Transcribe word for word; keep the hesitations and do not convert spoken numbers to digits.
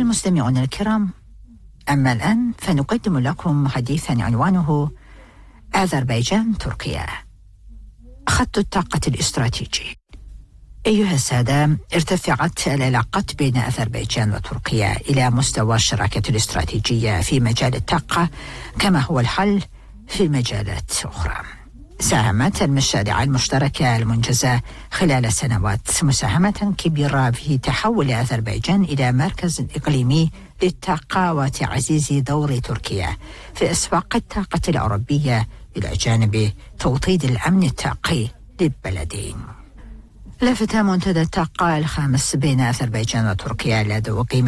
المستمعون الكرام، أما الآن فنقدم لكم حديثا عنوانه أذربيجان تركيا، خط الطاقة الاستراتيجي. أيها السادة، ارتفعت العلاقات بين أذربيجان وتركيا إلى مستوى الشراكة الاستراتيجية في مجال الطاقة، كما هو الحل في مجالات أخرى. ساهمت المشاريع المشتركة المنجزة خلال سنوات مساهمة كبيرة في تحول أذربيجان إلى مركز إقليمي للطاقة وتعزيز دور تركيا في أسواق الطاقة الأوروبية، إلى جانب توطيد الأمن الطاقي للبلدين. لفت منتدى الطاقة الخامس بين أذربيجان وتركيا الذي أقيم